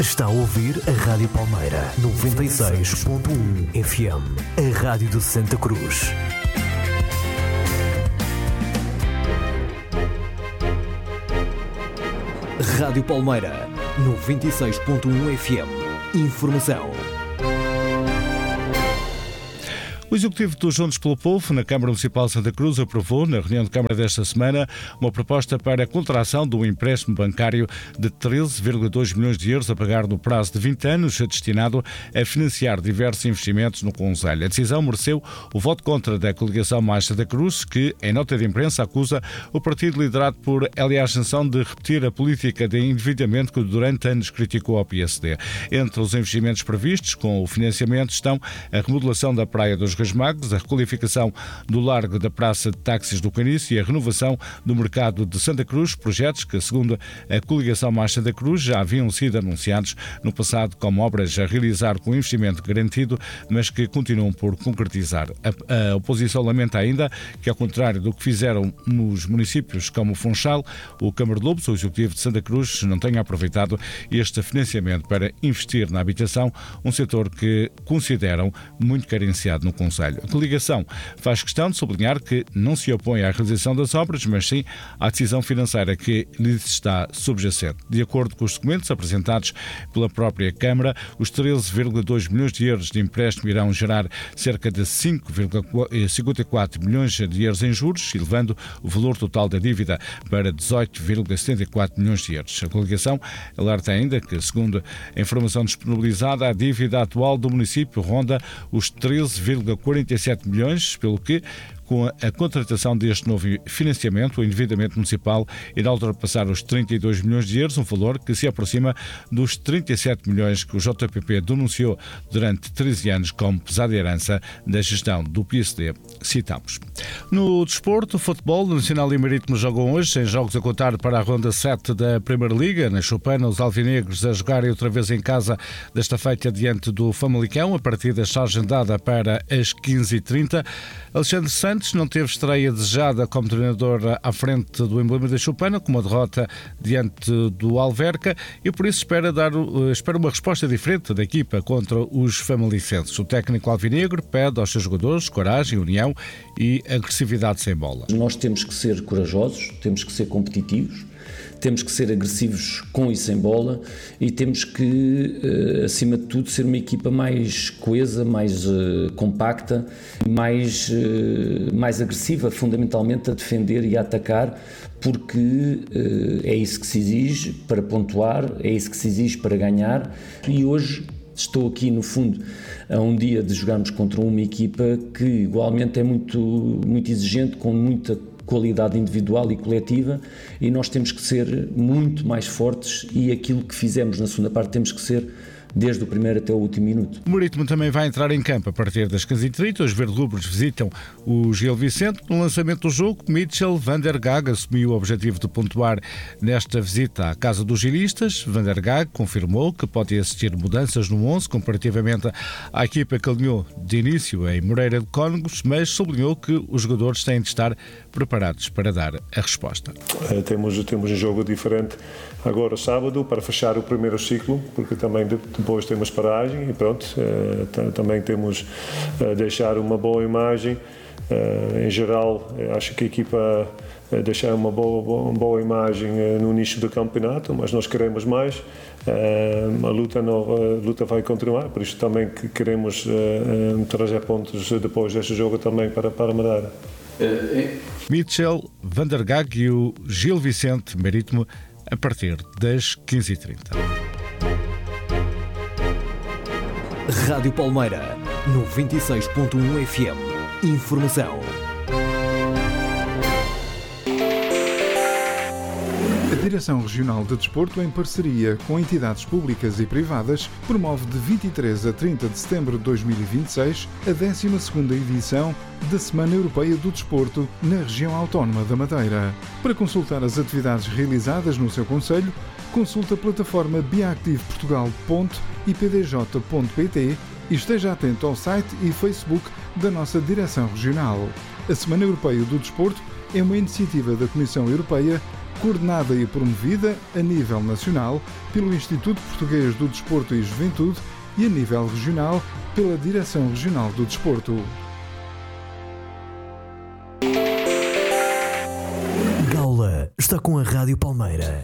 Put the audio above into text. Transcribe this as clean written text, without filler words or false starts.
Está a ouvir a Rádio Palmeira 96.1 FM, a rádio de Santa Cruz. Rádio Palmeira 96.1 FM. Informação. O Executivo do Juntos pelo Povo, na Câmara Municipal de Santa Cruz, aprovou, na reunião de Câmara desta semana, uma proposta para a contração do empréstimo bancário de 13,2 milhões de euros a pagar no prazo de 20 anos, destinado a financiar diversos investimentos no concelho. A decisão mereceu o voto contra da coligação Mais Santa Cruz, que, em nota de imprensa, acusa o partido liderado por Elia Ascensão de repetir a política de endividamento que durante anos criticou ao PSD. Entre os investimentos previstos com o financiamento estão a remodelação da Praia dos Magos, a requalificação do largo da Praça de Táxis do Caniço e a renovação do mercado de Santa Cruz, projetos que, segundo a coligação Mais Santa Cruz, já haviam sido anunciados no passado como obras a realizar com investimento garantido, mas que continuam por concretizar. A oposição lamenta ainda que, ao contrário do que fizeram nos municípios como Funchal, o Câmara de Lobos, o Executivo de Santa Cruz, não tenha aproveitado este financiamento para investir na habitação, um setor que consideram muito carenciado no concelho. A coligação faz questão de sublinhar que não se opõe à realização das obras, mas sim à decisão financeira que lhes está subjacente. De acordo com os documentos apresentados pela própria Câmara, os 13,2 milhões de euros de empréstimo irão gerar cerca de 5,54 milhões de euros em juros, elevando o valor total da dívida para 18,74 milhões de euros. A coligação alerta ainda que, segundo a informação disponibilizada, a dívida atual do município ronda os 13,47 milhões, pelo que, com a contratação deste novo financiamento, o endividamento municipal irá ultrapassar os 32 milhões de euros, um valor que se aproxima dos 37 milhões que o JPP denunciou durante 13 anos como pesada herança da gestão do PSD. Citamos. No desporto, o futebol nacional e marítimo jogam hoje, em jogos a contar para a ronda 7 da Primeira Liga. Na Chopana, os alvinegros a jogarem outra vez em casa desta feita diante do Famalicão. A partida está agendada para as 15h30. Alexandre Santos não teve estreia desejada como treinador à frente do emblema da Chopana, com uma derrota diante do Alverca, e por isso espera uma resposta diferente da equipa contra os famalicenses. O técnico alvinegro pede aos seus jogadores coragem, união e agressividade sem bola. Nós temos que ser corajosos, temos que ser competitivos, temos que ser agressivos com e sem bola e temos que, acima de tudo, ser uma equipa mais coesa, mais compacta, mais agressiva, fundamentalmente a defender e a atacar, porque é isso que se exige para pontuar, é isso que se exige para ganhar. E hoje estou aqui, no fundo, a um dia de jogarmos contra uma equipa que igualmente é muito exigente, com muita qualidade individual e coletiva, e nós temos que ser muito mais fortes, e aquilo que fizemos na segunda parte temos que ser desde o primeiro até o último minuto. O Marítimo também vai entrar em campo a partir das 15h30. Os verde-rubros visitam o Gil Vicente. No lançamento do jogo, Mitchell van der Gaag assumiu o objetivo de pontuar nesta visita à casa dos gilistas. Van der Gaag confirmou que pode existir mudanças no 11 comparativamente à equipa que alinhou de início em Moreira de Cónegos, mas sublinhou que os jogadores têm de estar preparados para dar a resposta. Temos um jogo diferente agora sábado para fechar o primeiro ciclo, porque também depois temos paragem e pronto, também temos deixar uma boa imagem. Em geral, acho que a equipa deixar uma boa imagem no início do campeonato, mas nós queremos mais. A luta vai continuar, por isso também que queremos trazer pontos depois deste jogo também para a medalha. Mitchell, Van der Gaag e o Gil Vicente Marítimo a partir das 15h30. Rádio Palmeira 96.1 FM. Informação. A Direção Regional de Desporto, em parceria com entidades públicas e privadas, promove de 23 a 30 de setembro de 2026 a 12ª edição da Semana Europeia do Desporto na região autónoma da Madeira. Para consultar as atividades realizadas no seu concelho, consulte a plataforma biactive.portugal.ipdj.pt e esteja atento ao site e Facebook da nossa Direção Regional. A Semana Europeia do Desporto é uma iniciativa da Comissão Europeia coordenada e promovida a nível nacional pelo Instituto Português do Desporto e Juventude e a nível regional pela Direção Regional do Desporto. Gaula está com a Rádio Palmeira.